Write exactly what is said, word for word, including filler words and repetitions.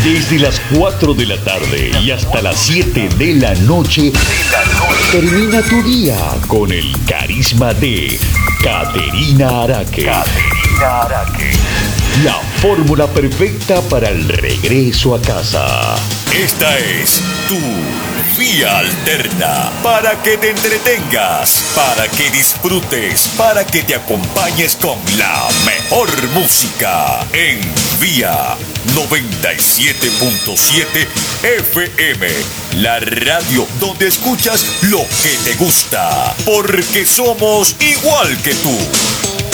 Desde las cuatro de la tarde y hasta las siete de la noche, termina tu día con el carisma de Caterina Araque. Caterina Araque. La fórmula perfecta para el regreso a casa. Esta es tu Vía Alterna, para que te entretengas, para que disfrutes, para que te acompañes con la mejor música en Vía noventa y siete punto siete F M, la radio donde escuchas lo que te gusta, porque somos igual que tú.